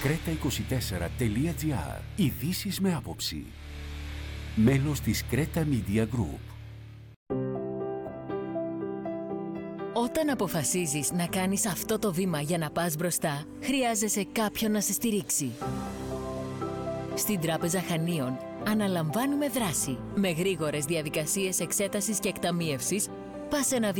Creta24.gr. Ειδήσεις με άποψη. Μέλος της Creta Media Group. Όταν αποφασίζεις να κάνεις αυτό το βήμα για να πας μπροστά, χρειάζεσαι κάποιον να σε στηρίξει. Στην Τράπεζα Χανίων αναλαμβάνουμε δράση. Με γρήγορες διαδικασίες εξέτασης και εκταμίευσης, πας ένα